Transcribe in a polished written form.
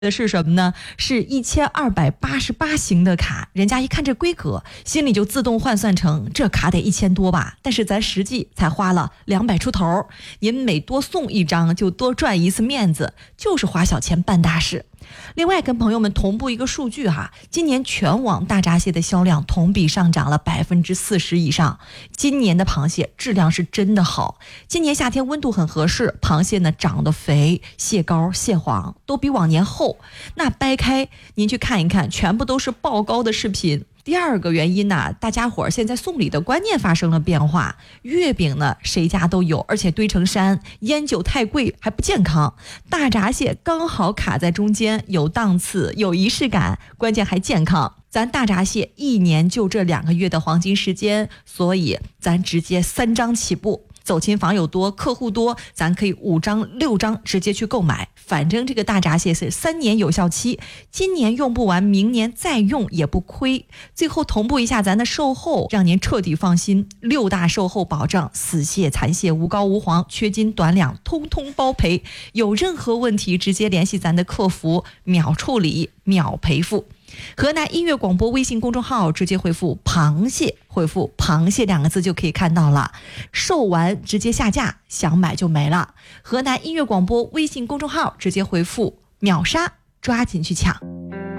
的是什么呢？是1288型的卡，人家一看这规格，心里就自动换算成这卡得1000多吧，但是咱实际才花了200出头，您每多送一张就多赚一次面子，就是花小钱办大事。另外跟朋友们同步一个数据哈，今年全网大闸蟹的销量同比上涨了40%以上，今年的螃蟹质量是真的好。今年夏天温度很合适，螃蟹呢长得肥，蟹膏蟹黄都比往年厚，那掰开您去看一看，全部都是爆膏的视频。第二个原因呢，大家伙儿现在送礼的观念发生了变化，月饼呢谁家都有，而且堆成山，烟酒太贵还不健康，大闸蟹刚好卡在中间，有档次有仪式感，关键还健康。咱大闸蟹一年就这2个月的黄金时间，所以咱直接3张起步，走亲访友多，客户多，咱可以5张6张直接去购买，反正这个大闸蟹是3年有效期，今年用不完，明年再用也不亏。最后同步一下咱的售后，让您彻底放心，6大售后保障，死蟹残蟹无膏无黄，缺斤短两通通包赔，有任何问题直接联系咱的客服，秒处理秒赔付。河南音乐广播微信公众号直接回复螃蟹，回复螃蟹2个字就可以看到了，售完直接下架，想买就没了。河南音乐广播微信公众号直接回复秒杀，抓紧去抢。